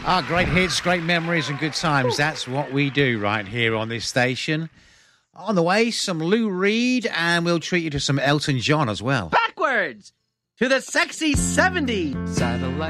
Great hits, great memories and good times. That's what we do right here on this station. On the way, some Lou Reed, and we'll treat you to some Elton John as well. Backwards to the sexy 70s. Satellite.